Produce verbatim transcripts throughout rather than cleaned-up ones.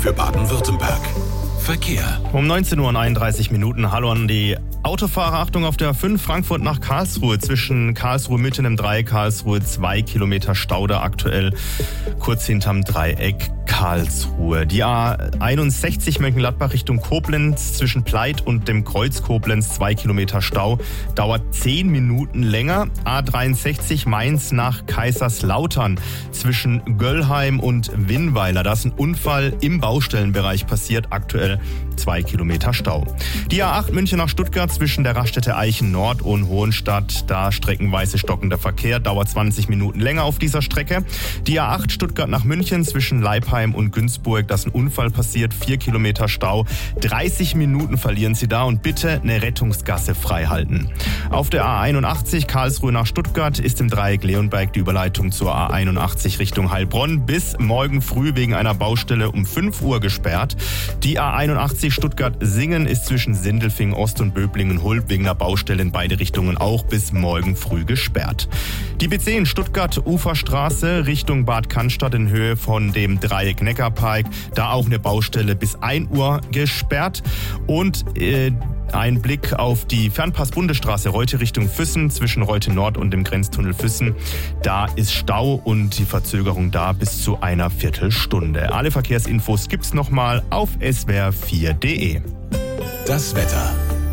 für Baden-Württemberg. Verkehr. Um neunzehn Uhr und einunddreißig Minuten. Hallo an die Autofahrer. Achtung auf der A fünf Frankfurt nach Karlsruhe. Zwischen Karlsruhe mitten im Dreieck, Karlsruhe zwei Kilometer Stau da aktuell. Kurz hinterm Dreieck Karlsruhe. Die A einundsechzig Mönchengladbach Richtung Koblenz zwischen Pleit und dem Kreuz Koblenz zwei Kilometer Stau. Dauert zehn Minuten länger. A dreiundsechzig Mainz nach Kaiserslautern zwischen Göllheim und Winnweiler. Da ist ein Unfall im Baustellenbereich passiert. Aktuell zwei Kilometer Stau. Die A acht München nach Stuttgart zwischen der Raststätte Eichen Nord und Hohenstadt. Da streckenweise stockender Verkehr. Dauert zwanzig Minuten länger auf dieser Strecke. Die A acht Stuttgart nach München zwischen Leipheim und Günzburg. Da ist ein Unfall passiert. vier Kilometer Stau. dreißig Minuten verlieren Sie da und bitte eine Rettungsgasse frei halten. Auf der A einundachtzig Karlsruhe nach Stuttgart ist im Dreieck Leonberg die Überleitung zur A einundachtzig Richtung Heilbronn bis morgen früh wegen einer Baustelle um fünf Uhr gesperrt. Die A einundachtzig Stuttgart-Singen ist zwischen Sindelfingen Ost und Böblingen-Hulb wegen einer Baustelle in beide Richtungen auch bis morgen früh gesperrt. Die B zehn Stuttgart Uferstraße Richtung Bad Cannstatt in Höhe von dem Dreieck Neckarpark, da auch eine Baustelle bis ein Uhr gesperrt. Und äh, ein Blick auf die Fernpass-Bundesstraße Reute Richtung Füssen zwischen Reute Nord und dem Grenztunnel Füssen. Da ist Stau und die Verzögerung da bis zu einer Viertelstunde. Alle Verkehrsinfos gibt's nochmal auf s w r vier punkt d e. Das Wetter.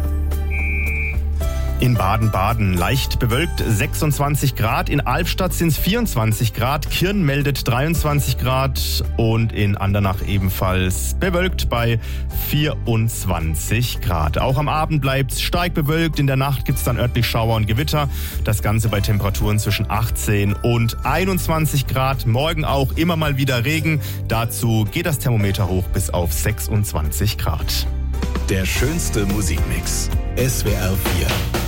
In Baden-Baden leicht bewölkt sechsundzwanzig Grad, in Albstadt sind es vierundzwanzig Grad, Kirn meldet dreiundzwanzig Grad und in Andernach ebenfalls bewölkt bei vierundzwanzig Grad. Auch am Abend bleibt es stark bewölkt, in der Nacht gibt es dann örtlich Schauer und Gewitter. Das Ganze bei Temperaturen zwischen achtzehn und einundzwanzig Grad. Morgen auch immer mal wieder Regen, dazu geht das Thermometer hoch bis auf sechsundzwanzig Grad. Der schönste Musikmix. S W R vier.